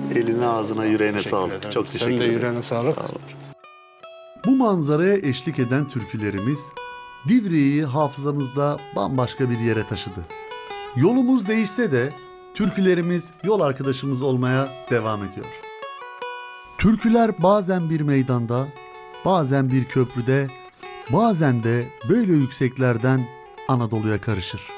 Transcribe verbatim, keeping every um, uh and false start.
Eline, ağzına, yüreğine sağlık. ederim. Çok teşekkür Senin de ederim. yüreğine sağlık. Sağ ol. Bu manzaraya eşlik eden türkülerimiz Divriği hafızamızda bambaşka bir yere taşıdı. Yolumuz değişse de türkülerimiz yol arkadaşımız olmaya devam ediyor. Türküler bazen bir meydanda, bazen bir köprüde, bazen de böyle yükseklerden Anadolu'ya karışır.